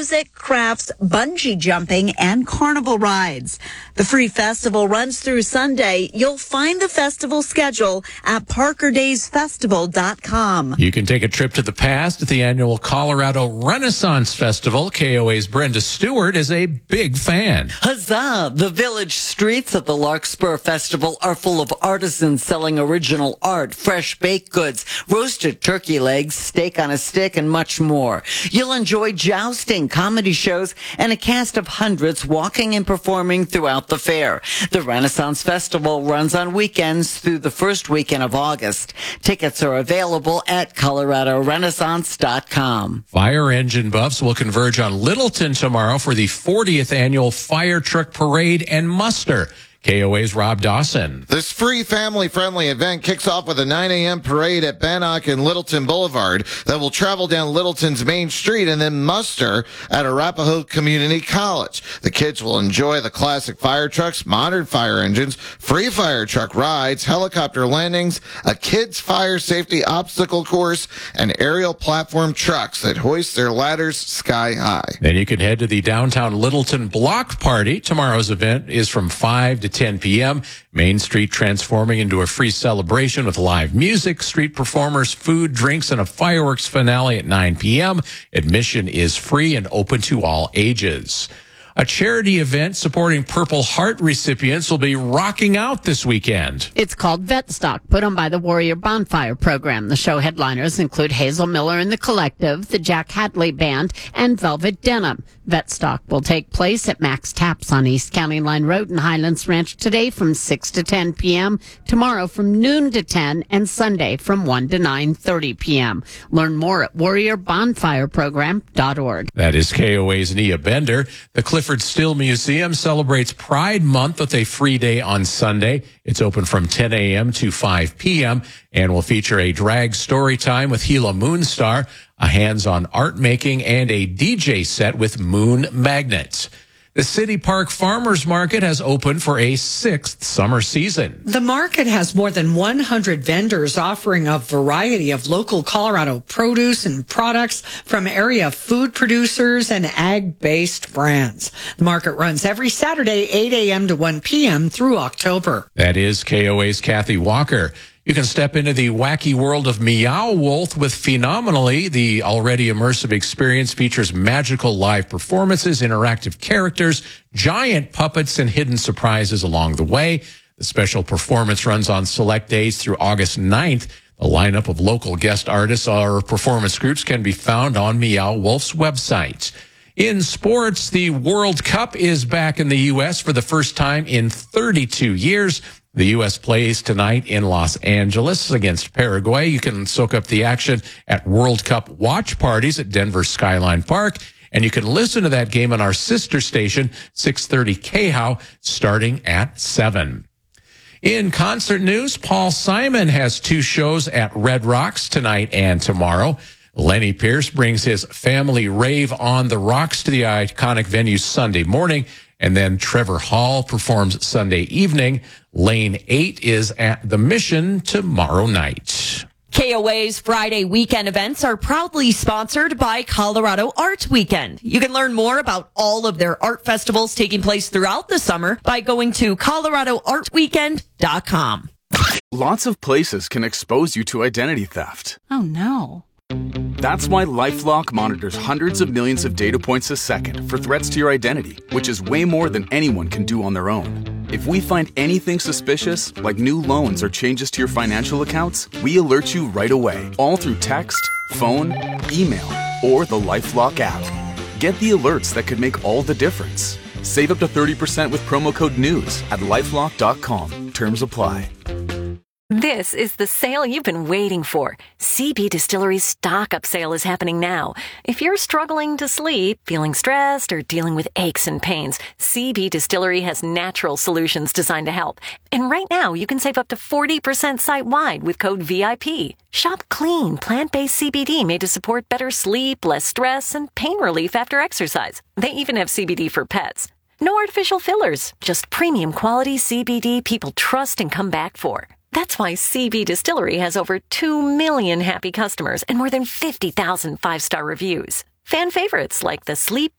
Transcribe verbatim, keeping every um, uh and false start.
music, crafts, bungee jumping, and carnival rides. The free festival runs through Sunday. You'll find the festival schedule at parker days festival dot com. You can take a trip to the past at the annual Colorado Renaissance Festival. K O A's Brenda Stewart is a big fan. Huzzah! The village streets at the Larkspur Festival are full of artisans selling original art, fresh baked goods, roasted turkey legs, steak on a stick, and much more. You'll enjoy jousting, comedy shows, and a cast of hundreds walking and performing throughout the fair. The Renaissance Festival runs on weekends through the first weekend of August. Tickets are available at colorado renaissance dot com. Fire engine buffs will converge on Littleton tomorrow for the fortieth annual Fire Truck Parade and Muster. K O A's Rob Dawson. This free family-friendly event kicks off with a nine a.m. parade at Bannock and Littleton Boulevard that will travel down Littleton's main street and then muster at Arapahoe Community College. The kids will enjoy the classic fire trucks, modern fire engines, free fire truck rides, helicopter landings, a kids' fire safety obstacle course, and aerial platform trucks that hoist their ladders sky high. Then you can head to the downtown Littleton Block Party. Tomorrow's event is from five to ten p.m. Main Street transforming into a free celebration with live music, street performers, food, drinks, and a fireworks finale at nine p.m. Admission is free and open to all ages. A charity event supporting Purple Heart recipients will be rocking out this weekend. It's called Vet Stock, put on by the Warrior Bonfire Program. The show headliners include Hazel Miller and the Collective, the Jack Hadley Band, and Velvet Denim. Vet Stock will take place at Max Taps on East County Line Road in Highlands Ranch today from six to ten p.m., tomorrow from noon to ten, and Sunday from one to nine thirty p.m. Learn more at warrior bonfire program dot org. That is K O A's Nia Bender. The Clifford Still Museum celebrates Pride Month with a free day on Sunday. It's open from ten a.m. to five p.m. and will feature a drag story time with Gila Moonstar, a hands-on art making, and a D J set with Moon Magnets. The City Park Farmers Market has opened for a sixth summer season. The market has more than one hundred vendors offering a variety of local Colorado produce and products from area food producers and ag-based brands. The market runs every Saturday, eight a.m. to one p.m. through October. That is K O A's Kathy Walker. You can step into the wacky world of Meow Wolf with Phenomenally. The already immersive experience features magical live performances, interactive characters, giant puppets, and hidden surprises along the way. The special performance runs on select days through August ninth. The lineup of local guest artists or performance groups can be found on Meow Wolf's website. In sports, the World Cup is back in the U S for the first time in thirty-two years. The U S plays tonight in Los Angeles against Paraguay. You can soak up the action at World Cup watch parties at Denver Skyline Park. And you can listen to that game on our sister station, six thirty K H O W, starting at seven. In concert news, Paul Simon has two shows at Red Rocks tonight and tomorrow. Lenny Pierce brings his Family Rave on the Rocks to the iconic venue Sunday morning. And then Trevor Hall performs Sunday evening. Lane eight is at the Mission tomorrow night. K O A's Friday weekend events are proudly sponsored by Colorado Art Weekend. You can learn more about all of their art festivals taking place throughout the summer by going to colorado art weekend dot com. Lots of places can expose you to identity theft. Oh, no. That's why LifeLock monitors hundreds of millions of data points a second for threats to your identity, which is way more than anyone can do on their own. If we find anything suspicious, like new loans or changes to your financial accounts, we alert you right away, all through text, phone, email, or the LifeLock app. Get the alerts that could make all the difference. Save up to thirty percent with promo code NEWS at lifelock dot com. Terms apply. This is the sale you've been waiting for. C B Distillery's stock up sale is happening now. If you're struggling to sleep, feeling stressed, or dealing with aches and pains, C B Distillery has natural solutions designed to help. And right now, you can save up to forty percent site-wide with code V I P. Shop clean, plant-based C B D made to support better sleep, less stress, and pain relief after exercise. They even have C B D for pets. No artificial fillers, just premium quality C B D people trust and come back for. That's why C B Distillery has over two million happy customers and more than fifty thousand five-star reviews. Fan favorites like the Sleep